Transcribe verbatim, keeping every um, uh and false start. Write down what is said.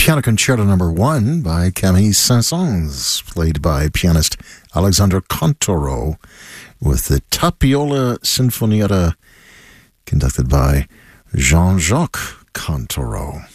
Piano Concerto Number One by Camille Saint-Saëns, played by pianist Alexandre Contoro, with the Tapiola Sinfonietta conducted by Jean-Jacques Contoro.